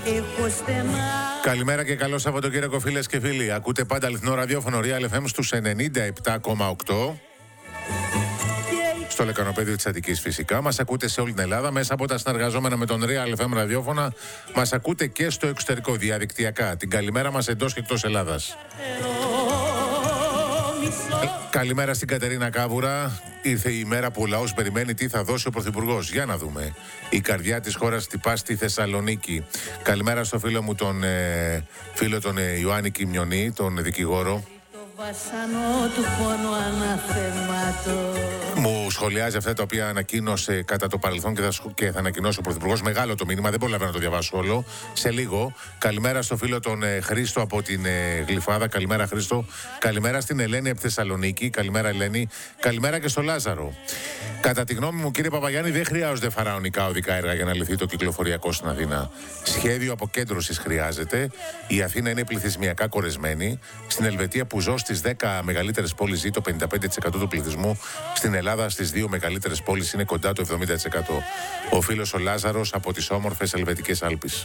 Καλημέρα και καλό Σαββατοκύριακο, φίλες και φίλοι. Ακούτε πάντα αληθινό ραδιόφωνο Real FM στους 97,8. Στο λεκανοπέδιο της Αττικής φυσικά. Μας ακούτε σε όλη την Ελλάδα μέσα από τα συνεργαζόμενα με τον Real FM ραδιόφωνα. Μας ακούτε και στο εξωτερικό διαδικτυακά. Την καλημέρα μας εντός και εκτός Ελλάδας. Καλημέρα στην Κατερίνα Κάβουρα. Ήρθε η μέρα που ο λαός περιμένει τι θα δώσει ο Πρωθυπουργός. Για να δούμε. Η καρδιά της χώρας χτυπά στη Θεσσαλονίκη. Καλημέρα στο φίλο μου τον Ιωάννη Κιμιονή, τον δικηγόρο. Μου σχολιάζει αυτά τα οποία ανακοίνωσε κατά το παρελθόν και θα ανακοινώσει ο Πρωθυπουργός. Μεγάλο το μήνυμα, δεν προλαβαίνω να το διαβάσω όλο. Σε λίγο. Καλημέρα στο φίλο τον Χρήστο από την Γλυφάδα. Καλημέρα, Χρήστο. Καλημέρα στην Ελένη από Θεσσαλονίκη. Καλημέρα, Ελένη. Καλημέρα και στο Λάζαρο. Κατά τη γνώμη μου, κύριε Παπαγιάννη, δεν χρειάζονται φαραωνικά οδικά έργα για να λυθεί το κυκλοφοριακό στην Αθήνα. Σχέδιο αποκέντρωσης χρειάζεται. Η Αθήνα είναι πληθυσμιακά κορεσμένη. Στην Ελβετία, που ζω στις 10 μεγαλύτερες πόλεις, ζει το 55% του πληθυσμού. Στην Ελλάδα, στις 2 μεγαλύτερες πόλεις, είναι κοντά το 70%. Ο φίλος ο Λάζαρος από τις όμορφες Ελβετικές Άλπεις.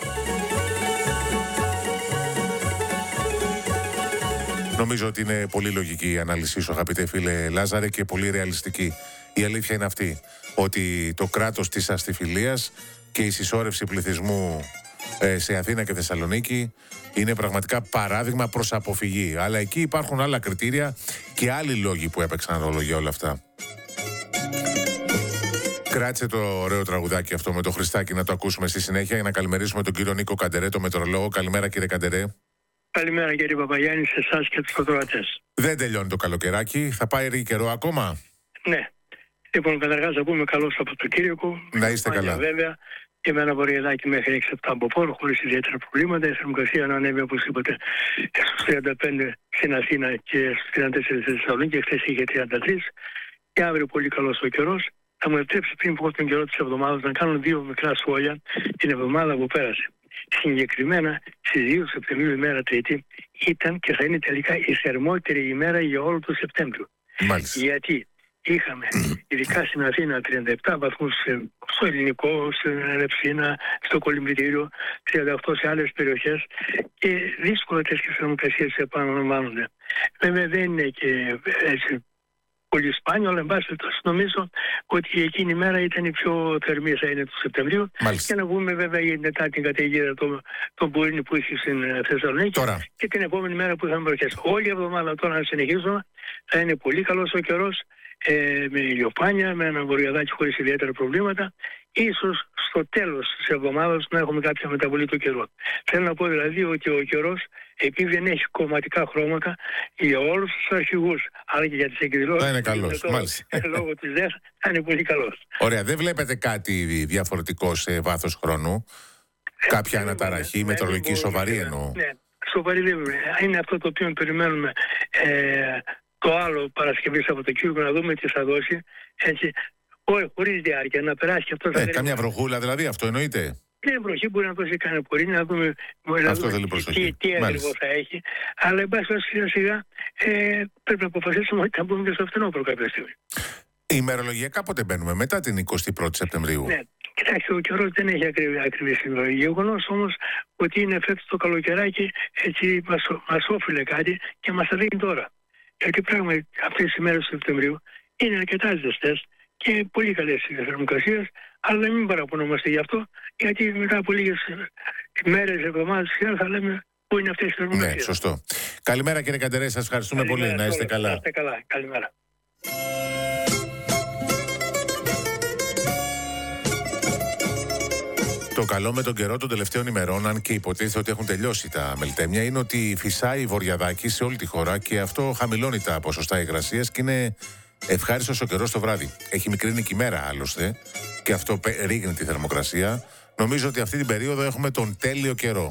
Νομίζω ότι είναι πολύ λογική η ανάλυση σου, αγαπητέ φίλε Λάζαρε, και πολύ ρεαλιστική. Η αλήθεια είναι αυτή, ότι το κράτος της αστιφιλίας και η συσσόρευση πληθυσμού σε Αθήνα και Θεσσαλονίκη είναι πραγματικά παράδειγμα προς αποφυγή. Αλλά εκεί υπάρχουν άλλα κριτήρια και άλλοι λόγοι που έπαιξαν ρόλο για όλα αυτά. Κράτησε το ωραίο τραγουδάκι αυτό με το Χριστάκι να το ακούσουμε στη συνέχεια για να καλημερίσουμε τον κύριο Νίκο Καντερέ, το μετεωρολόγο. Καλημέρα, κύριε Καντερέ. Καλημέρα, κύριε Παπαγιάννη, σε εσάς και τους ακροατές. Δεν τελειώνει το καλοκαιράκι, θα πάει καιρό ακόμα. Ναι. Λοιπόν, καταρχάς θα πούμε καλό Σαββατοκύριακο. Να είστε καλά. Βέβαια, και με ένα βορειαδάκι μέχρι 6-7 από πόρο, χωρίς ιδιαίτερα προβλήματα. Η θερμοκρασία να ανέβει, όπως είπατε, στους 35 στην Αθήνα και στους 34 στη Θεσσαλονίκη. Χθες είχε 33. Και αύριο πολύ καλός ο καιρός. Θα μου επιτρέψει πριν πω τον καιρό της εβδομάδας να κάνω 2 μικρά σχόλια την εβδομάδα που πέρασε. Συγκεκριμένα στις 2 Σεπτεμβρίου, ημέρα Τρίτη, ήταν και θα είναι τελικά η θερμότερη ημέρα για όλο το Σεπτέμβριο. Μάλιστα. Γιατί είχαμε, ειδικά στην Αθήνα, 37 βαθμούς στο Ελληνικό, στην Ελευσίνα, στο Κολυμβητήριο, 38 σε άλλες περιοχές και δύσκολα τέτοιες θερμοκρασίες επαναλαμβάνονται. Βέβαια δεν είναι και έτσι πολύ σπάνιο, αλλά εν πάση περιπτώσει νομίζω ότι εκείνη η μέρα ήταν η πιο θερμή, θα είναι του Σεπτεμβρίου. Μάλιστα. Και να πούμε βέβαια μετά την καταιγίδα των Μπουρίνη που είχε στην Θεσσαλονίκη Τώρα. Και την επόμενη μέρα που είχαμε βροχές. Όλη η εβδομάδα τώρα, να συνεχίσουμε, θα είναι πολύ καλός ο καιρός, με ηλιοφάνεια, με ένα βορειαδάκι χωρίς ιδιαίτερα προβλήματα. Ίσως στο τέλος της εβδομάδας να έχουμε κάποια μεταβολή του καιρού. Θέλω να πω δηλαδή ότι ο καιρός, επειδή δεν έχει κομματικά χρώματα, για όλους τους αρχηγούς, αλλά και για τις εκδηλώσεις, θα είναι καλός, μάλιστα. Λόγω της ΔΕΘ, θα είναι πολύ καλός. Ωραία, δεν βλέπετε κάτι διαφορετικό σε βάθος χρόνου? Κάποια αναταραχή, μετεωρολογική, σοβαρή εννοώ? Ναι, σοβαρή δεν είναι αυτό το οποίο περιμένουμε. Το άλλο Παρασκευή Σαββατοκύριακο να δούμε τι θα δώσει. Έτσι, χωρίς διάρκεια, να περάσει και αυτό. Καμιά βροχούλα δηλαδή, αυτό εννοείται? Ναι, βροχή μπορεί να δώσει κανένα πορεί, να δούμε τι ακριβώς θα έχει. Αλλά εν πάση σιγά σιγά πρέπει να αποφασίσουμε ότι θα μπούμε και στο φθινόπωρο κάποια στιγμή. Ημερολογιακά πότε μπαίνουμε? Μετά την 21η Σεπτεμβρίου? Ναι, κοιτάξτε, ο καιρός δεν έχει ακριβή συμβολή. Γεγονός όμως ότι είναι φέτος το καλοκαιράκι, έτσι μας όφιλε κάτι και μας τα δίνει τώρα. Γιατί πράγματι αυτές τις ημέρες του Σεπτεμβρίου είναι αρκετά ζεστές και πολύ καλές οι θερμοκρασίες, αλλά μην παραπονόμαστε γι' αυτό, γιατί μετά από λίγες μέρες, εβδομάδες θα λέμε πού είναι αυτές οι θερμοκρασίες. Ναι, σωστό. Καλημέρα, κύριε Καντερέ, σας ευχαριστούμε πολύ. Να είστε καλά. Να είστε καλά. Καλημέρα. Το καλό με τον καιρό των τελευταίων ημερών, αν και υποτίθεται ότι έχουν τελειώσει τα μελτέμια, είναι ότι φυσάει βορειαδάκι σε όλη τη χώρα και αυτό χαμηλώνει τα ποσοστά υγρασίας και είναι ευχάριστος ο καιρός το βράδυ. Έχει μικρύνει και η μέρα άλλωστε και αυτό ρίγνει τη θερμοκρασία. Νομίζω ότι αυτή την περίοδο έχουμε τον τέλειο καιρό.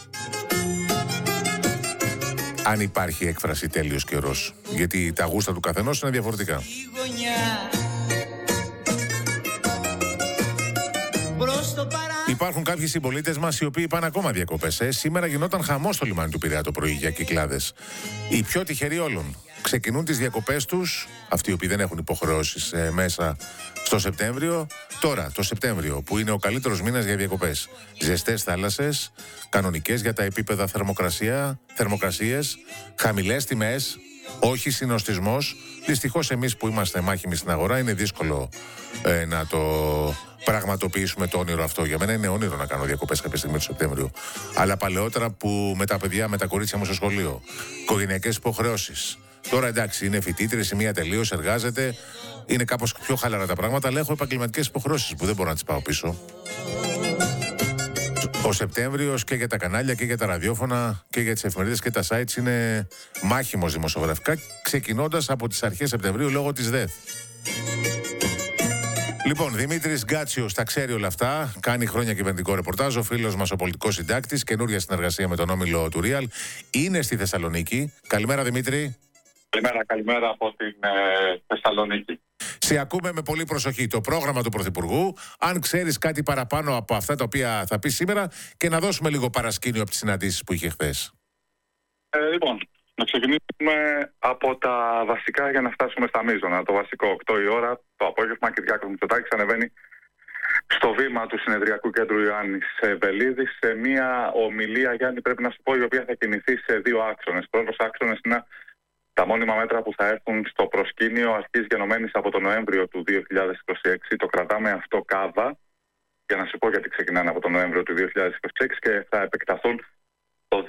Αν υπάρχει έκφραση τέλειος καιρός. Γιατί τα γούστα του καθενός είναι διαφορετικά. Προς το παράδειγμα. Υπάρχουν κάποιοι συμπολίτες μας οι οποίοι πάνε ακόμα διακοπές. Σήμερα γινόταν χαμός στο λιμάνι του Πειραιά το πρωί για Κυκλάδες. Οι πιο τυχεροί όλων ξεκινούν τις διακοπές τους, αυτοί οι οποίοι δεν έχουν υποχρεώσεις μέσα στο Σεπτέμβριο. Τώρα, το Σεπτέμβριο, που είναι ο καλύτερος μήνας για διακοπές. Ζεστές θάλασσες, κανονικές για τα επίπεδα θερμοκρασίες, χαμηλές τιμές, όχι συνοστισμός. Δυστυχώς εμείς που είμαστε μάχημοι στην αγορά είναι δύσκολο να το πραγματοποιήσουμε το όνειρο αυτό. Για μένα είναι όνειρο να κάνω διακοπές κάποια στιγμή το Σεπτέμβριο. Αλλά παλαιότερα που με τα παιδιά, με τα κορίτσια μου στο σχολείο, οικογενειακές υποχρεώσεις. Τώρα εντάξει, είναι φοιτήτρια, η μία τελείως, εργάζεται. Είναι κάπως πιο χαλαρά τα πράγματα, αλλά έχω επαγγελματικές υποχρεώσεις που δεν μπορώ να τις πάω πίσω. Ο Σεπτέμβριος και για τα κανάλια και για τα ραδιόφωνα και για τις εφημερίδες και τα sites είναι μάχημος δημοσιογραφικά, ξεκινώντας από τις αρχές Σεπτεμβρίου λόγω της ΔΕΘ. Λοιπόν, Δημήτρης Γκάτσιος τα ξέρει όλα αυτά. Κάνει χρόνια κυβερνητικό ρεπορτάζ. Ο φίλος μας, ο πολιτικός συντάκτης, καινούρια συνεργασία με τον όμιλο του Real. Είναι στη Θεσσαλονίκη. Καλημέρα, Δημήτρη. Καλημέρα από την Θεσσαλονίκη. Σε ακούμε με πολύ προσοχή. Το πρόγραμμα του Πρωθυπουργού, αν ξέρεις κάτι παραπάνω από αυτά τα οποία θα πει σήμερα, και να δώσουμε λίγο παρασκήνιο από τις συναντήσεις που είχε χθες. Λοιπόν, να ξεκινήσουμε από τα βασικά για να φτάσουμε στα μείζωνα. Το βασικό, 8 η ώρα το απόγευμα, Κυριάκος Μητσοτάκης ανεβαίνει στο βήμα του Συνεδριακού Κέντρου Ιωάννης Βελίδης σε μια ομιλία, Γιάννη, πρέπει να σου πω, η οποία θα κινηθεί σε δύο άξονες. Πρώτος άξονας είναι τα μόνιμα μέτρα που θα έρθουν στο προσκήνιο αρχής γενομένης από τον Νοέμβριο του 2026. Το κρατάμε αυτό κάβα, για να σου πω γιατί ξεκινάνε από τον Νοέμβριο του 2026 και θα επεκταθούν το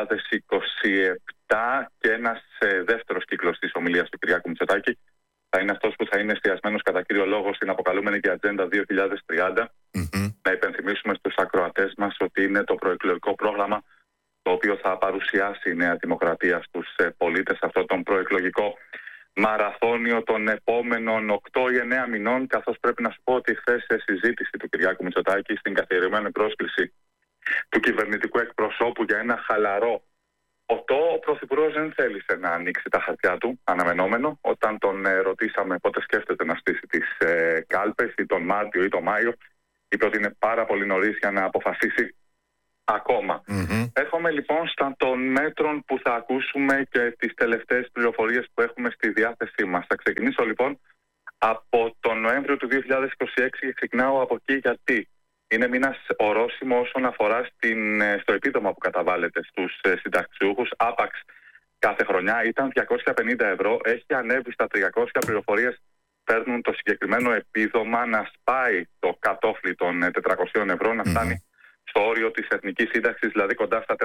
2027, και ένας δεύτερος κύκλος της ομιλίας του Κυριάκου Μητσοτάκη θα είναι αυτός που θα είναι εστιασμένος κατά κύριο λόγο στην αποκαλούμενη και Ατζέντα 2030. Να υπενθυμίσουμε στους ακροατές μας ότι είναι το προεκλογικό πρόγραμμα το οποίο θα παρουσιάσει η Νέα Δημοκρατία στους πολίτες, αυτό τον προεκλογικό μαραθώνιο των επόμενων 8 ή 9 μηνών, καθώς πρέπει να σου πω ότι χθες σε συζήτηση του Κυριάκου Μητσοτάκη στην καθιερωμένη πρόσκληση του κυβερνητικού εκπροσώπου για ένα χαλαρό ο Πρωθυπουργός δεν θέλησε να ανοίξει τα χαρτιά του, αναμενόμενο. Όταν τον ρωτήσαμε πότε σκέφτεται να στήσει τις κάλπες, ή τον Μάρτιο ή τον Μάιο, είπε ότι είναι πάρα πολύ νωρίς για να αποφασίσει ακόμα. Έρχομαι λοιπόν στα των μέτρων που θα ακούσουμε και τις τελευταίες πληροφορίες που έχουμε στη διάθεσή μας. Θα ξεκινήσω λοιπόν από τον Νοέμβριο του 2026 και ξεκινάω από εκεί γιατί είναι μήνας ορόσημο όσον αφορά στο επίδομα που καταβάλλεται στους συνταξιούχους. Άπαξ κάθε χρονιά ήταν 250 ευρώ, έχει ανέβει στα 300. Πληροφορίες παίρνουν το συγκεκριμένο επίδομα να σπάει το κατόφλι των 400 ευρώ, να φτάνει στο όριο της εθνικής σύνταξης, δηλαδή κοντά στα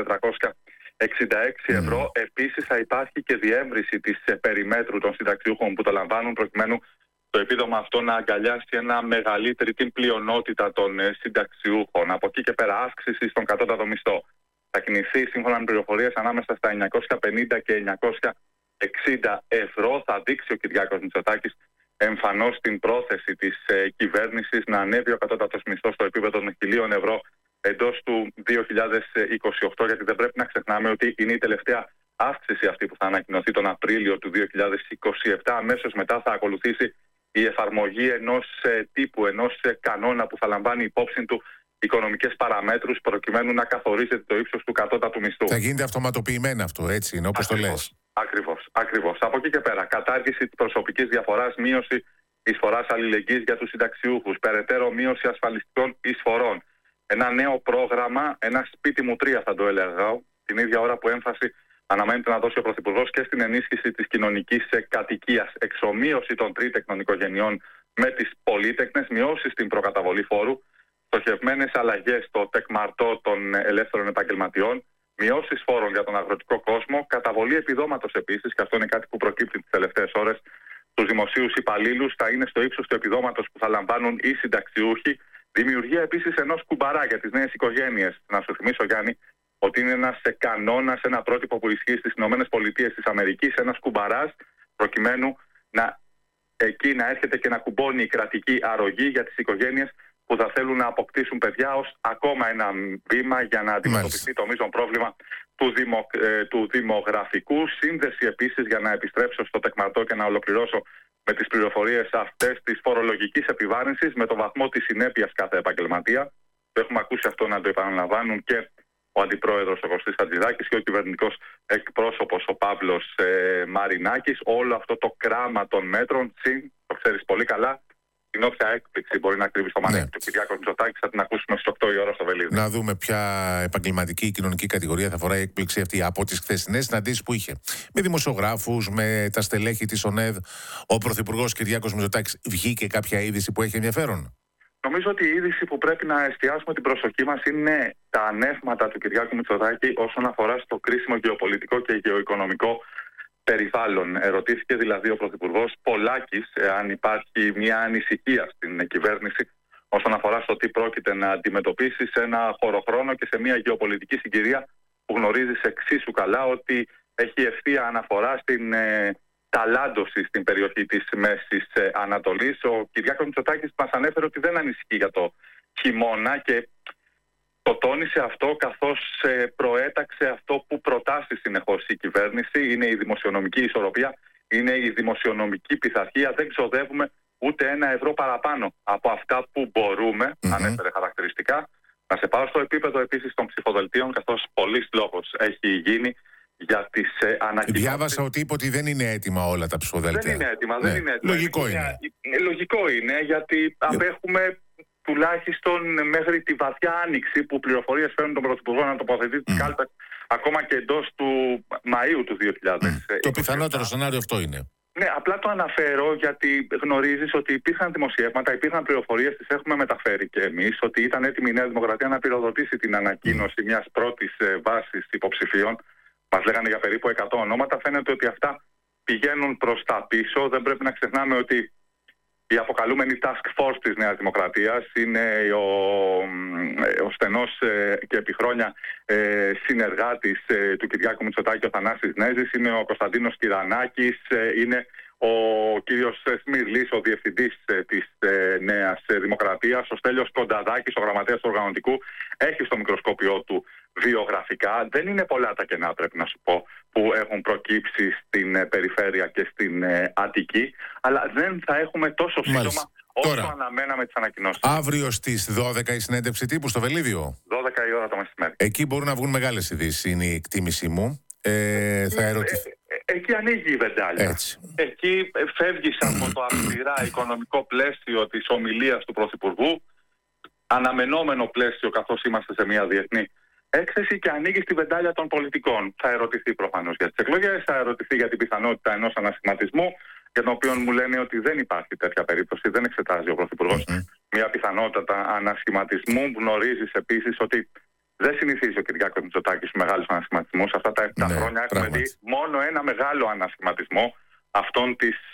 466 ευρώ. Επίσης θα υπάρχει και διεύρυνση της περιμέτρου των συνταξιούχων που το λαμβάνουν, προκειμένου το επίδομα αυτό να αγκαλιάσει ένα μεγαλύτερη την πλειονότητα των συνταξιούχων. Από εκεί και πέρα, αύξηση στον κατώτατο μισθό θα κινηθεί σύμφωνα με πληροφορίες ανάμεσα στα 950 και 960 ευρώ. Θα δείξει ο Κυριάκος Μητσοτάκης εμφανώς την πρόθεση της κυβέρνησης να ανέβει ο κατώτατος μισθός στο επίπεδο των 1.000 ευρώ εντός του 2028, γιατί δεν πρέπει να ξεχνάμε ότι είναι η τελευταία αύξηση αυτή που θα ανακοινωθεί τον Απρίλιο του 2027. Αμέσως μετά θα ακολουθήσει η εφαρμογή ενός κανόνα που θα λαμβάνει υπόψη του οικονομικές παραμέτρους, προκειμένου να καθορίζεται το ύψος του κατώτατου μισθού. Θα γίνεται αυτοματοποιημένα αυτό, έτσι είναι, όπως το λες. Ακριβώς. Από εκεί και πέρα, κατάργηση της προσωπικής διαφοράς, μείωση εισφοράς αλληλεγγύης για τους συνταξιούχους, περαιτέρω μείωση ασφαλιστικών εισφορών. Ένα νέο πρόγραμμα, ένα σπίτι μου 3 θα το έλεγα, την ίδια ώρα που έμφαση αναμένεται να δώσει ο Πρωθυπουργός και στην ενίσχυση της κοινωνικής κατοικίας, εξομοίωση των τρίτεκνων οικογενειών με τις πολύτεκνες, μειώσει στην προκαταβολή φόρου, στοχευμένες αλλαγές στο τεκμαρτό των ελεύθερων επαγγελματιών, μειώσεις φόρων για τον αγροτικό κόσμο, καταβολή επιδόματος επίσης, και αυτό είναι κάτι που προκύπτει τις τελευταίες ώρες, στους δημοσίους υπαλλήλους, θα είναι στο ύψος του επιδόματος που θα λαμβάνουν οι συνταξιούχοι. Δημιουργία επίσης ενός κουμπαρά για τις νέες οικογένειες. Να σου θυμίσω, Γιάννη, ότι είναι ένας κανόνας, ένα πρότυπο που ισχύει στις ΗΠΑ, ένας κουμπαράς, προκειμένου εκεί να έρχεται και να κουμπώνει η κρατική αρρωγή για τις οικογένειες που θα θέλουν να αποκτήσουν παιδιά, ως ακόμα ένα βήμα για να αντιμετωπιστεί το μείζον πρόβλημα του δημογραφικού. Σύνδεση επίσης, για να επιστρέψω στο τεκμαρτό και να ολοκληρώσω με τις πληροφορίες αυτές, της φορολογικής επιβάρυνσης με το βαθμό της συνέπειας κάθε επαγγελματία. Το έχουμε ακούσει αυτό να το επαναλαμβάνουν και ο αντιπρόεδρος ο Κωστής Χατζηδάκης και ο κυβερνητικός εκπρόσωπος ο Παύλος Μαρινάκης. Όλο αυτό το κράμα των μέτρων, το ξέρεις πολύ καλά, την όποια έκπληξη μπορεί να κρύβει στο μανίκι του Κυριάκου Μητσοτάκη, θα την ακούσουμε στις 8 η ώρα στο Βελίδι. Να δούμε ποια επαγγελματική ή κοινωνική κατηγορία θα φοράει η έκπληξη αυτή από τις χθεσινές συναντήσεις που είχε με δημοσιογράφους, με τα στελέχη της ΟΝΕΔ. Ο Πρωθυπουργός Κυριάκος Μητσοτάκης, βγήκε κάποια είδηση που έχει ενδιαφέρον? Νομίζω ότι η είδηση που πρέπει να εστιάσουμε την προσοχή μας είναι τα ανεύματα του Κυριάκου Μητσοτάκη όσον αφορά στο κρίσιμο γεωπολιτικό και γεωοικονομικό περιβάλλον. Ερωτήθηκε δηλαδή ο Πρωθυπουργός Πολάκης αν υπάρχει μια ανησυχία στην κυβέρνηση όσον αφορά στο τι πρόκειται να αντιμετωπίσει σε ένα χωροχρόνο και σε μια γεωπολιτική συγκυρία που γνωρίζεις εξίσου καλά ότι έχει ευθεία αναφορά στην ταλάντωση στην περιοχή της Μέσης Ανατολής. Ο Κυριάκος Μητσοτάκης μας ανέφερε ότι δεν ανησυχεί για το χειμώνα και το τόνισε αυτό καθώς προέταξε αυτό που προτάσει συνεχώς η κυβέρνηση. Είναι η δημοσιονομική ισορροπία, είναι η δημοσιονομική πειθαρχία. Δεν ξοδεύουμε ούτε ένα ευρώ παραπάνω από αυτά που μπορούμε, ανέφερε χαρακτηριστικά. Να σε πάω στο επίπεδο επίσης των ψηφοδελτίων, καθώς πολλής λόγος έχει γίνει για τις ανακοινώσεις. Διάβασα ότι είπε ότι δεν είναι έτοιμα όλα τα ψηφοδέλτια. Δεν είναι έτοιμα, δεν είναι έτοιμα. Λογικό είναι. Λογικό είναι, γιατί απέχουμε τουλάχιστον μέχρι τη βαθιά άνοιξη που πληροφορίες φέρνουν τον Πρωθυπουργό να τοποθετεί τις κάλπες ακόμα και εντός του Μαΐου του 2000. Το πιθανότερο σενάριο αυτό είναι. Ναι, απλά το αναφέρω γιατί γνωρίζεις ότι υπήρχαν δημοσιεύματα, υπήρχαν πληροφορίες, τις έχουμε μεταφέρει και εμείς, ότι ήταν έτοιμη η Νέα Δημοκρατία να πυροδοτήσει την ανακοίνωση μιας πρώτης βάσης υποψηφίων. Μας λέγανε για περίπου 100 ονόματα. Φαίνεται ότι αυτά πηγαίνουν προς τα πίσω. Δεν πρέπει να ξεχνάμε ότι η αποκαλούμενη Task Force της Νέας Δημοκρατίας είναι ο στενός και επί χρόνια συνεργάτης του Κυριάκου Μητσοτάκη, ο Θανάσης Νέζης, είναι ο Κωνσταντίνος Κυρανάκης, είναι ο κύριος Σμυρλής, ο διευθυντής της Νέας Δημοκρατίας, ο Στέλιος Κονταδάκης, ο γραμματέας του οργανωτικού, έχει στο μικροσκόπιό του βιογραφικά. Δεν είναι πολλά τα κενά, πρέπει να σου πω, που έχουν προκύψει στην περιφέρεια και στην Αττική, αλλά δεν θα έχουμε τόσο σύντομα όσο τώρα αναμέναμε τις ανακοινώσεις. Αύριο στις 12 η συνέντευξη τύπου στο Βελίδιο. 12 η ώρα το μεσημέρι. Εκεί μπορούν να βγουν μεγάλες ειδήσεις, είναι η εκτίμησή μου. Θα ερωτηθεί. Εκεί ανοίγει η βεντάλια. Εκεί φεύγεις από το αυστηρά οικονομικό πλαίσιο της ομιλίας του Πρωθυπουργού, αναμενόμενο πλαίσιο καθώς είμαστε σε μια διεθνή έκθεση, και ανοίγει τη βεντάλια των πολιτικών. Θα ερωτηθεί προφανώς για τις εκλογές, θα ερωτηθεί για την πιθανότητα ενός ανασχηματισμού, για τον οποίο μου λένε ότι δεν υπάρχει τέτοια περίπτωση, δεν εξετάζει ο Πρωθυπουργός μια πιθανότητα ανασχηματισμού. Γνωρίζεις επίσης ότι δεν συνηθίζει ο Κυριάκος Μητσοτάκης μεγάλους ανασχηματισμούς. Αυτά τα 7 χρόνια έχουμε δει μόνο ένα μεγάλο ανασχηματισμό, αυτόν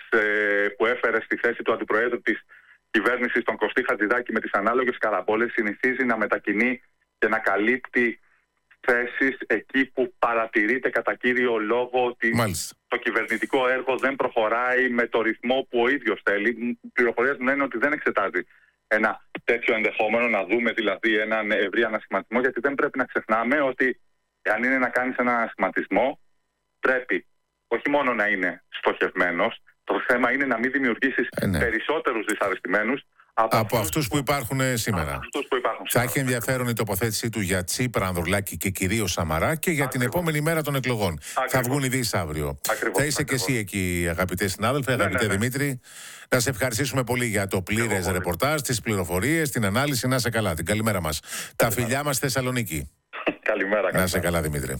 που έφερε στη θέση του αντιπροέδρου της κυβέρνησης τον Κωστή Χατζηδάκη με τις ανάλογες καραμπόλες. Συνηθίζει να μετακινεί και να καλύπτει θέσεις εκεί που παρατηρείται κατά κύριο λόγο ότι το κυβερνητικό έργο δεν προχωράει με το ρυθμό που ο ίδιος θέλει. Οι πληροφορίες μου λένε ότι δεν εξετάζει ένα τέτοιο ενδεχόμενο, να δούμε δηλαδή έναν ευρύ ανασχηματισμό, γιατί δεν πρέπει να ξεχνάμε ότι αν είναι να κάνεις έναν ανασχηματισμό, πρέπει όχι μόνο να είναι στοχευμένος, το θέμα είναι να μην δημιουργήσεις περισσότερους δυσαρεστημένους από αυτούς που υπάρχουν σήμερα. Θα έχει ενδιαφέρον η τοποθέτησή του για Τσίπρα, Ανδρουλάκη και κυρίως Σαμαρά και για την επόμενη μέρα των εκλογών. Θα βγουν ειδήσεις αύριο. Θα είσαι και εσύ εκεί, αγαπητέ συνάδελφε, αγαπητέ Δημήτρη. Να σε ευχαριστήσουμε πολύ για το πλήρες ρεπορτάζ, τις πληροφορίες, την ανάλυση. Να σε καλά. Την καλημέρα μας. Τα φιλιά μας στη Θεσσαλονίκη. Καλημέρα. Να σε καλά, Δημήτρη.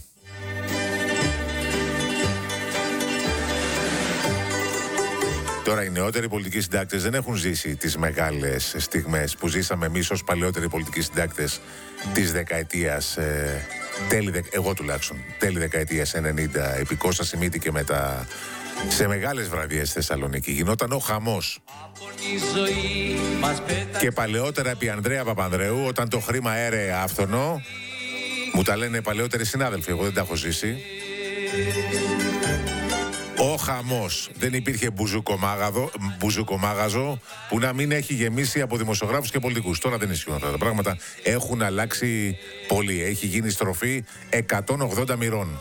Τώρα οι νεότεροι πολιτικοί συντάκτες δεν έχουν ζήσει τις μεγάλες στιγμές που ζήσαμε εμείς ως παλαιότεροι πολιτικοί συντάκτες της δεκαετίας, εγώ τουλάχιστον, τέλη δεκαετίας 90, επί Κώστα Σιμίτη και μετά, σε μεγάλες βραδιές στη Θεσσαλονίκη. Γινόταν ο χαμός. Και παλαιότερα επί Ανδρέα Παπανδρέου, όταν το χρήμα έρεε άφθονο, μου τα λένε παλαιότεροι συνάδελφοι, εγώ δεν τα έχω ζήσει. Ο χαμός. Δεν υπήρχε μπουζουκομάγαζο που να μην έχει γεμίσει από δημοσιογράφους και πολιτικούς. Τώρα δεν ισχύουν αυτά τα πράγματα. Έχουν αλλάξει πολύ. Έχει γίνει στροφή 180 μοιρών.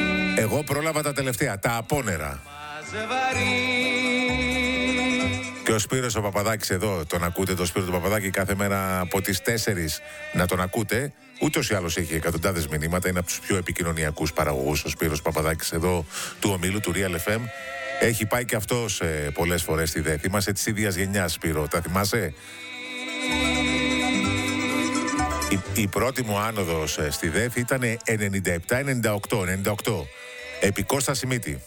Εγώ πρόλαβα τα τελευταία, τα απόνερα. Και ο ο Σπύρος ο Παπαδάκης εδώ, τον ακούτε τον Σπύρο του Παπαδάκη κάθε μέρα από τις 4 να τον ακούτε. Ούτως ή άλλως έχει εκατοντάδες μηνύματα, είναι από τους πιο επικοινωνιακούς παραγωγούς ο Σπύρος Παπαδάκης εδώ του ομίλου του Real FM. Έχει πάει και αυτός πολλές φορές στη ΔΕΘ. Είμαστε της ίδιας γενιάς, Σπύρο, τα θυμάσαι? Η πρώτη μου άνοδος στη ΔΕΘ ήταν 97-98. Επί Κώστα Σιμίτη.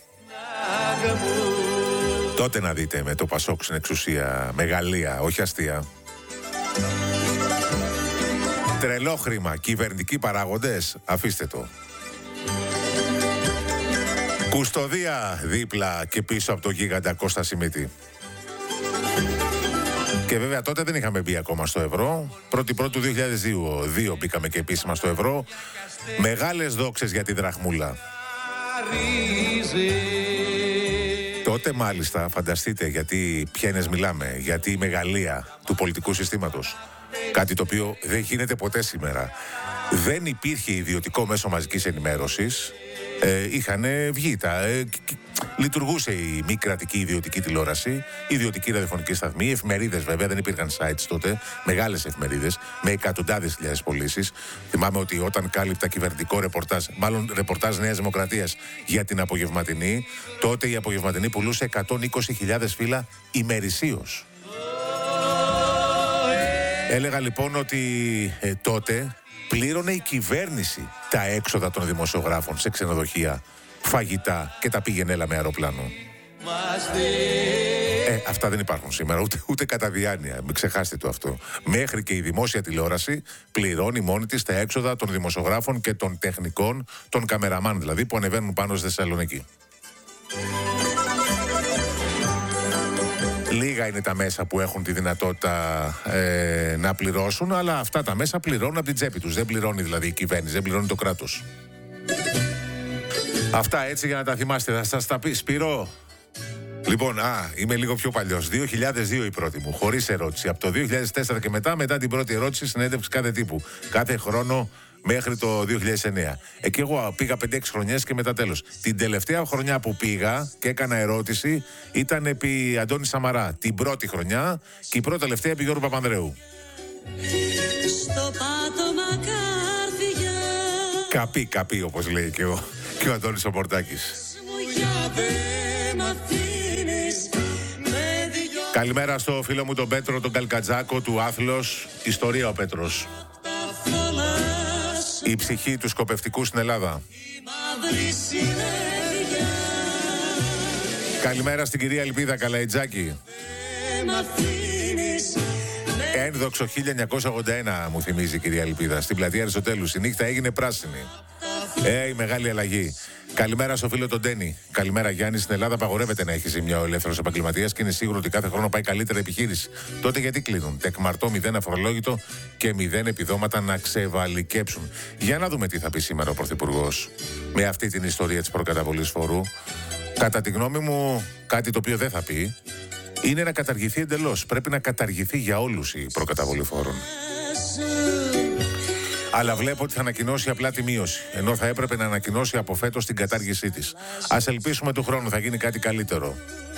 Τότε να δείτε με το Πασόκ στην εξουσία, μεγαλεία, όχι αστεία. Τρελό χρήμα, κυβερνητικοί παράγοντες, αφήστε το. Κουστοδία δίπλα και πίσω από το γίγαντα Κώστα Σιμίτη. Και βέβαια τότε δεν είχαμε μπει ακόμα στο ευρώ. 1η του 2002 μπήκαμε και επίσημα στο ευρώ. Μεγάλες δόξες για τη δραχμούλα. Τότε μάλιστα, φανταστείτε γιατί ποιένες μιλάμε, γιατί η μεγαλεία του πολιτικού συστήματος. Κάτι το οποίο δεν γίνεται ποτέ σήμερα. Δεν υπήρχε ιδιωτικό μέσο μαζικής ενημέρωσης. Είχαν βγει λειτουργούσε η μη κρατική ιδιωτική τηλεόραση, ιδιωτική ραδιοφωνική σταθμή, εφημερίδες βέβαια, δεν υπήρχαν sites τότε, μεγάλες εφημερίδες με εκατοντάδες χιλιάδες πωλήσεις. Θυμάμαι ότι όταν κάλυπτα κυβερνητικό ρεπορτάζ, μάλλον ρεπορτάζ Νέας Δημοκρατίας για την απογευματινή, τότε η απογευματινή πουλούσε 120.000 φύλλα ημερησίως. Έλεγα λοιπόν ότι τότε πλήρωνε η κυβέρνηση τα έξοδα των δημοσιογράφων σε ξενοδοχεία, φαγητά και τα πήγαινε έλα με αεροπλάνο. Αυτά δεν υπάρχουν σήμερα, ούτε κατά διάνοια. Μην ξεχάσετε το αυτό. Μέχρι και η δημόσια τηλεόραση πληρώνει μόνη της τα έξοδα των δημοσιογράφων και των τεχνικών, των καμεραμάν δηλαδή, που ανεβαίνουν πάνω στη Θεσσαλονίκη. Λίγα είναι τα μέσα που έχουν τη δυνατότητα να πληρώσουν, αλλά αυτά τα μέσα πληρώνουν από την τσέπη τους. Δεν πληρώνει δηλαδή η κυβέρνηση, δεν πληρώνει το κράτος. Αυτά έτσι για να τα θυμάστε. Θα σας τα πει, Σπύρο. Λοιπόν, είμαι λίγο πιο παλιός. 2002 η πρώτη μου, χωρίς ερώτηση. Από το 2004 και μετά την πρώτη ερώτηση, συνέντευξη κάθε τύπου. Κάθε χρόνο μέχρι το 2009. Εκεί εγώ πήγα 5-6 χρονιές και μετά τέλος. Την τελευταία χρονιά που πήγα και έκανα ερώτηση ήταν επί Αντώνη Σαμαρά. Την πρώτη χρονιά και η πρώτη τελευταία επί Γιώργου Παπανδρέου. Στο πάτωμα κάρφια. Καπί όπως λέει και ο Αντώνης ο Πορτάκης. Καλημέρα στο φίλο μου τον Πέτρο τον Καλκατζάκο του Άθλος. Ιστορία ο Πέτρος. Η ψυχή του σκοπευτικού στην Ελλάδα. Καλημέρα στην κυρία Ελπίδα Καλαϊτζάκη. Ένδοξο 1981 μου θυμίζει η κυρία Ελπίδα. Στην πλατεία Αριστοτέλου η νύχτα έγινε πράσινη. Η μεγάλη αλλαγή. Καλημέρα στο φίλο τον Ντένι. Καλημέρα Γιάννη. Στην Ελλάδα απαγορεύεται να έχει ζημιά ο ελεύθερος επαγγελματίας και είναι σίγουρο ότι κάθε χρόνο πάει καλύτερη επιχείρηση. Τότε γιατί κλείνουν? Τεκμαρτό, 0 αφορολόγητο και 0 επιδόματα να ξεβαλικέψουν. Για να δούμε τι θα πει σήμερα ο Πρωθυπουργός με αυτή την ιστορία της προκαταβολής φόρου. Κατά τη γνώμη μου, κάτι το οποίο δεν θα πει είναι να καταργηθεί εντελώς. Πρέπει να καταργηθεί για όλους η προκαταβολή φόρων. Αλλά βλέπω ότι θα ανακοινώσει απλά τη μείωση, ενώ θα έπρεπε να ανακοινώσει από φέτος την κατάργησή της. Ας ελπίσουμε του χρόνου θα γίνει κάτι καλύτερο.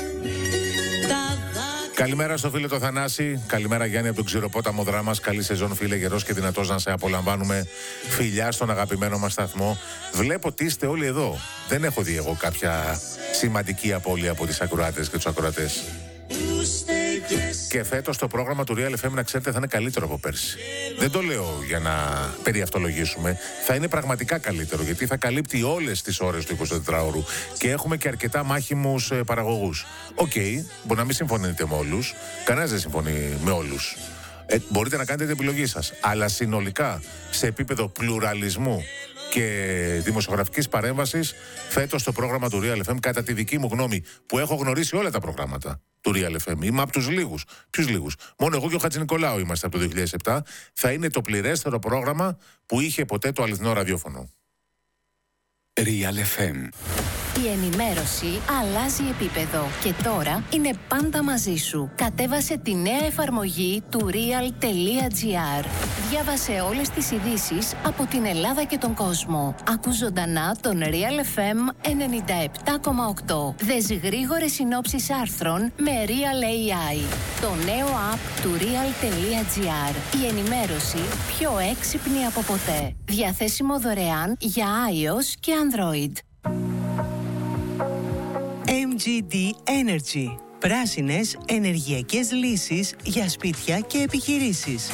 Καλημέρα στο φίλο το Θανάση. Καλημέρα Γιάννη από τον Ξηροπόταμο Δράμας. Καλή σεζόν φίλε, γερός και δυνατός να σε απολαμβάνουμε. Φιλιά στον αγαπημένο μας σταθμό. Βλέπω ότι είστε όλοι εδώ. Δεν έχω δει εγώ κάποια σημαντική απώλεια από τις ακροάτες και τους ακροατές. Και φέτος το πρόγραμμα του Real FM, να ξέρετε, θα είναι καλύτερο από πέρσι. Δεν το λέω για να περιαυτολογήσουμε. Θα είναι πραγματικά καλύτερο, γιατί θα καλύπτει όλες τις ώρες του 24ωρου και έχουμε και αρκετά μάχημους παραγωγούς. Μπορεί να μην συμφωνείτε με όλους. Κανένας δεν συμφωνεί με όλους. Μπορείτε να κάνετε την επιλογή σας. Αλλά συνολικά, σε επίπεδο πλουραλισμού και δημοσιογραφικής παρέμβασης, φέτος το πρόγραμμα του Real FM, κατά τη δική μου γνώμη, που έχω γνωρίσει όλα τα προγράμματα του Real FM, είμαι από τους λίγους. Ποιους λίγους? Μόνο εγώ και ο Χατζηνικολάου είμαστε από το 2007. Θα είναι το πληρέστερο πρόγραμμα που είχε ποτέ το αληθινό ραδιόφωνο. Real FM. Η ενημέρωση αλλάζει επίπεδο και τώρα είναι πάντα μαζί σου. Κατέβασε τη νέα εφαρμογή του Real.gr. Διάβασε όλες τις ειδήσεις από την Ελλάδα και τον κόσμο. Ακούς ζωντανά τον Real FM 97,8. Δες γρήγορες συνόψεις άρθρων με Real AI. Το νέο app του Real.gr. Η ενημέρωση πιο έξυπνη από ποτέ. Διαθέσιμο δωρεάν για iOS και Android. MGD Energy. Πράσινες ενεργειακές λύσεις για σπίτια και επιχειρήσεις.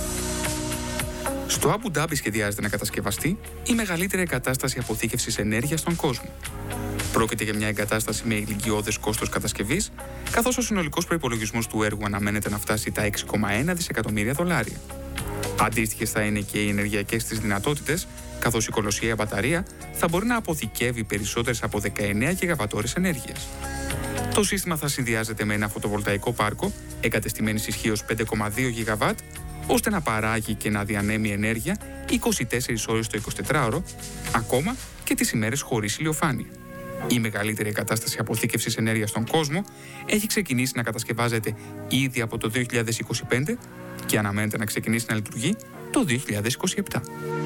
Στο Αμπου Ντάμπι σχεδιάζεται να κατασκευαστεί η μεγαλύτερη εγκατάσταση αποθήκευσης ενέργειας στον κόσμο. Πρόκειται για μια εγκατάσταση με ηλικιώδες κόστος κατασκευής, καθώς ο συνολικός προϋπολογισμός του έργου αναμένεται να φτάσει τα $6,1 δισεκατομμύρια. Αντίστοιχες θα είναι και οι ενεργειακές της δυνατότητες, καθώς η κολοσσιαία μπαταρία θα μπορεί να αποθηκεύει περισσότερες από 19 γιγαβατόρες ενέργειας. Το σύστημα θα συνδυάζεται με ένα φωτοβολταϊκό πάρκο εγκατεστημένης ισχύως 5,2 γιγαβάτ, ώστε να παράγει και να διανέμει ενέργεια 24 ώρες το 24ωρο, ακόμα και τις ημέρες χωρίς ηλιοφάνεια. Η μεγαλύτερη εγκατάσταση αποθήκευσης ενέργειας στον κόσμο έχει ξεκινήσει να κατασκευάζεται ήδη από το 2025 και αναμένεται να ξεκινήσει να λειτουργεί το 2027.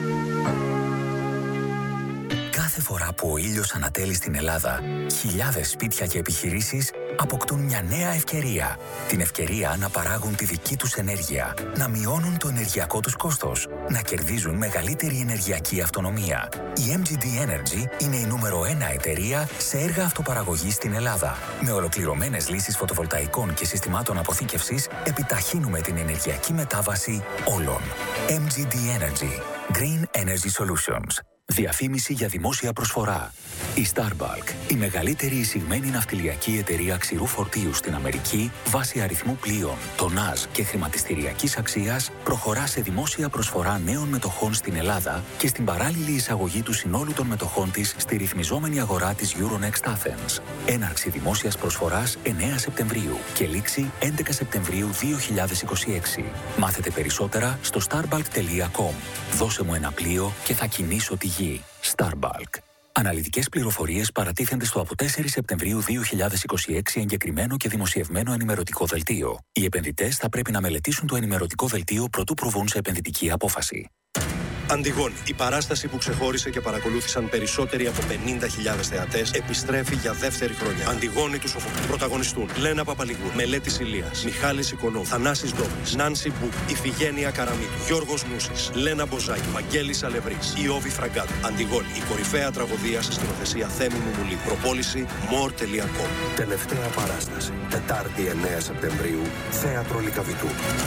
Κάθε φορά που ο ήλιος ανατέλει στην Ελλάδα, χιλιάδες σπίτια και επιχειρήσεις αποκτούν μια νέα ευκαιρία. Την ευκαιρία να παράγουν τη δική τους ενέργεια, να μειώνουν το ενεργειακό τους κόστος, να κερδίζουν μεγαλύτερη ενεργειακή αυτονομία. Η MGD Energy είναι η νούμερο 1 εταιρεία σε έργα αυτοπαραγωγής στην Ελλάδα. Με ολοκληρωμένες λύσεις φωτοβολταϊκών και συστημάτων αποθήκευσης, επιταχύνουμε την ενεργειακή μετάβαση όλων. MGD Energy. Green Energy Solutions. Διαφήμιση για δημόσια προσφορά. Η Starbulk, η μεγαλύτερη εισηγμένη ναυτιλιακή εταιρεία ξηρού φορτίου στην Αμερική, βάσει αριθμού πλοίων, τονάζ και χρηματιστηριακής αξίας, προχωρά σε δημόσια προσφορά νέων μετοχών στην Ελλάδα και στην παράλληλη εισαγωγή του συνόλου των μετοχών της στη ρυθμιζόμενη αγορά της Euronext Athens. Έναρξη δημόσιας προσφοράς 9 Σεπτεμβρίου και λήξη 11 Σεπτεμβρίου 2026. Μάθετε περισσότερα στο starbulk.com. Δώσε μου ένα πλοίο και θα κινήσω τη γη. Starbulk. Αναλυτικές πληροφορίες παρατίθενται στο από 4 Σεπτεμβρίου 2026 εγκεκριμένο και δημοσιευμένο ενημερωτικό δελτίο. Οι επενδυτές θα πρέπει να μελετήσουν το ενημερωτικό δελτίο προτού προβούν σε επενδυτική απόφαση. Αντιγόνη, η παράσταση που ξεχώρισε και παρακολούθησαν περισσότεροι από 50.000 θεατές, επιστρέφει για δεύτερη χρονιά. Αντιγόνη του Σοφοκλή. Πρωταγωνιστούν Λένα Παπαλιγούρ, Μελέτης Ηλίας, Μιχάλης Οικονόμου, Θανάσης Ντόμης, Νάνση Μπουκ, Ιφηγένεια Καραμίτου, Γιώργος Νούσης, Λένα Μποζάκη, Βαγγέλης Αλευρής, Ιώβη Φραγκάτου. Αντιγόνη, η κορυφαία τραγωδία σε σκηνοθεσία Θέμη Μουμουλή. Προπόληση more.com. Τελευταία παράσταση. Τετάρτη 9 Σεπτεμβρίου, Θέατρο Λυκαβητού.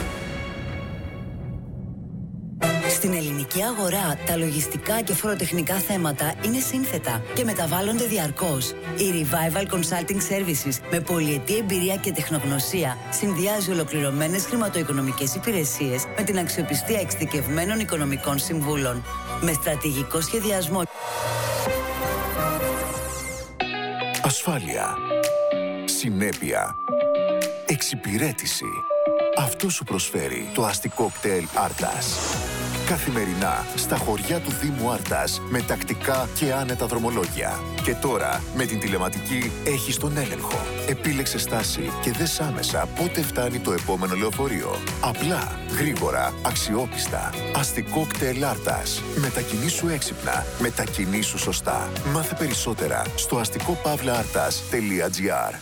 Στην ελληνική αγορά, τα λογιστικά και φοροτεχνικά θέματα είναι σύνθετα και μεταβάλλονται διαρκώς. Η Revival Consulting Services, με πολυετή εμπειρία και τεχνογνωσία, συνδυάζει ολοκληρωμένες χρηματοοικονομικές υπηρεσίες με την αξιοπιστία εξειδικευμένων οικονομικών συμβούλων. Με στρατηγικό σχεδιασμό. Ασφάλεια. Συνέπεια. Εξυπηρέτηση. Αυτό σου προσφέρει το αστικό κτέλ Άρτας. Καθημερινά στα χωριά του Δήμου Άρτας με τακτικά και άνετα δρομολόγια. Και τώρα με την τηλεματική έχεις τον έλεγχο. Επίλεξε στάση και δες άμεσα πότε φτάνει το επόμενο λεωφορείο. Απλά, γρήγορα, αξιόπιστα. Αστικό κτέλ Άρτας. Μετακινήσου έξυπνα. Μετακινήσου σωστά. Μάθε περισσότερα στο αστικοπαύλαartas.gr.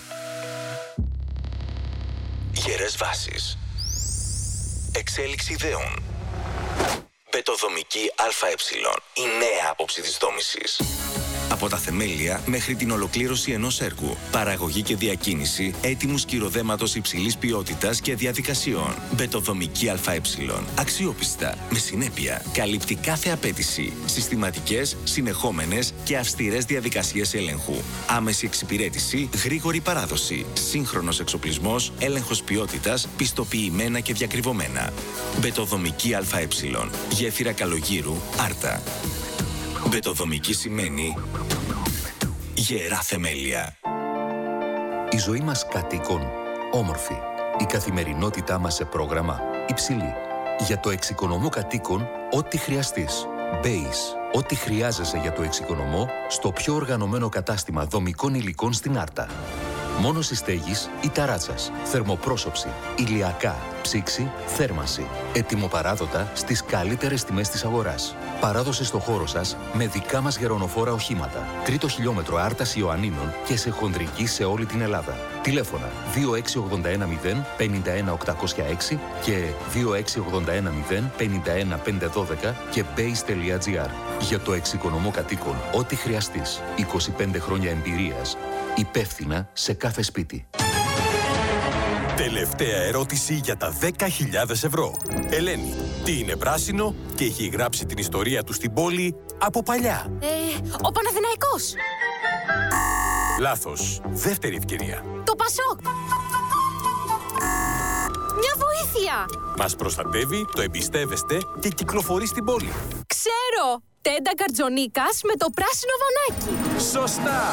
Γερές βάσεις. Εξέλιξη ιδεών. Μπετοδομική ΑΕ. Η νέα άποψη της δόμησης. Από τα θεμέλια μέχρι την ολοκλήρωση ενός έργου. Παραγωγή και διακίνηση έτοιμου σκυροδέματος υψηλής ποιότητας και διαδικασιών. Μπετοδομική ΑΕ. Αξιόπιστα, με συνέπεια. Καλύπτει κάθε απέτηση. Συστηματικές, συνεχόμενες και αυστηρές διαδικασίες έλεγχου. Άμεση εξυπηρέτηση, γρήγορη παράδοση. Σύγχρονος εξοπλισμός, έλεγχος ποιότητας, πιστοποιημένα και διακριβωμένα. Μπετοδομική ΑΕ. Γέφυρα Καλογύρου, Άρτα. Μπετοδομική σημαίνει γερά θεμέλια. Η ζωή μας κατοίκων όμορφη. Η καθημερινότητά μας σε πρόγραμμα υψηλή. Για το εξοικονομώ κατοίκων ό,τι χρειαστείς. Base. ό,τι χρειάζεσαι για το εξοικονομώ στο πιο οργανωμένο κατάστημα δομικών υλικών στην Άρτα. Μόνος στέγης ή ταράτσας, θερμοπρόσωψη, ηλιακά, ψήξη, θέρμανση. Ετοιμοπαράδοτα στις καλύτερες τιμές της αγοράς. Παράδοση στο χώρο σας με δικά μας γερονοφόρα οχήματα. 3ο χιλιόμετρο Άρτας Ιωαννίνων και σε χοντρική σε όλη την Ελλάδα. Τηλέφωνα 26810 51806 και 26810 51512 και base.gr. Για το εξοικονομώ κατοίκων, ό,τι χρειαστείς. 25 χρόνια εμπειρίας. Υπεύθυνα σε κάθε σπίτι. Τελευταία ερώτηση για τα 10.000 ευρώ. Ελένη, τι είναι πράσινο και έχει γράψει την ιστορία του στην πόλη από παλιά? Ο Παναθηναϊκός. Λάθος. Δεύτερη ευκαιρία. Το Πασόκ. Μια βοήθεια. Μας προστατεύει, το εμπιστεύεστε και κυκλοφορεί στην πόλη. Ξέρω. Τέντα Γκαρτζονίκας με το πράσινο βανάκι. Σωστά.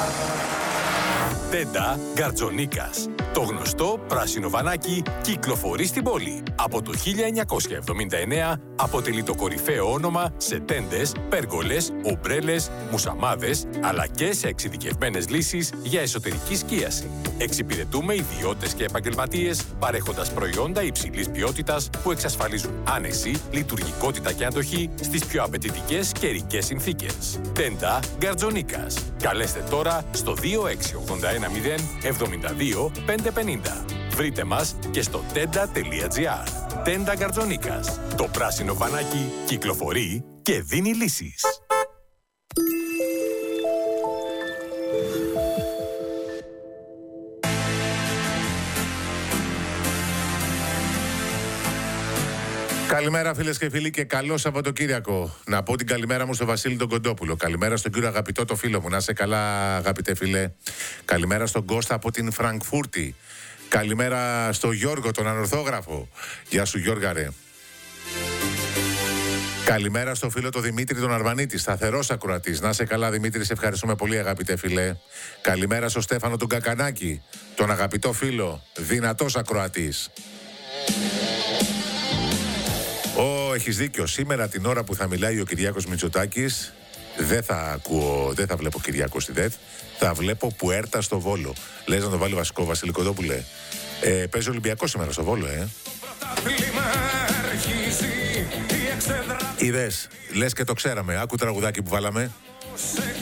Τέντα Γκαρτζονίκας. Το γνωστό πράσινο βανάκι κυκλοφορεί στην πόλη. Από το 1979 αποτελεί το κορυφαίο όνομα σε τέντες, πέργολες, ομπρέλες, μουσαμάδες, αλλά και σε εξειδικευμένες λύσεις για εσωτερική σκίαση. Εξυπηρετούμε ιδιώτες και επαγγελματίες, παρέχοντας προϊόντα υψηλής ποιότητας που εξασφαλίζουν άνεση, λειτουργικότητα και αντοχή στις πιο απαιτητικές καιρικές συνθήκες. Τέντα Γκαρτζονίκας. Καλέστε τώρα στο 26810 72 550. Βρείτε μας και στο tenda.gr. Τέντα Γκαρτζονίκας. Το πράσινο βανάκι κυκλοφορεί και δίνει λύσεις. Καλημέρα φίλες και φίλοι και καλό Σαββατοκύριακο. Να πω την καλημέρα μου στο Βασίλη τον Κοντόπουλο. Καλημέρα στον κύριο αγαπητό το φίλο μου. Να είσαι καλά αγαπητέ φίλε. Καλημέρα στον Κώστα από την Φραγκφούρτη. Καλημέρα στον Γιώργο τον ανορθόγραφο. Γεια σου Γιώργα ρε. Καλημέρα στο φίλο το Δημήτρη τον Αρβανίτη, σταθερός ακροατής. Να είσαι καλά Δημήτρη, σε ευχαριστούμε πολύ αγαπητέ φίλε. Καλημέρα στο Στέφανο τον Κακανάκη, τον αγαπητό φίλο, δυνατός ακροατής. Έχεις δίκιο. Σήμερα την ώρα που θα μιλάει ο Κυριάκος Μητσοτάκης δεν θα βλέπω Κυριάκο στη ΔΕΘ, θα βλέπω Πουέρτα στο Βόλο. Λες να το βάλει βασικό Βασίλη Κοντόπουλε? Παίζει Ολυμπιακό σήμερα στο Βόλο, Είδες, λες και το ξέραμε. Άκου τραγουδάκι που βάλαμε.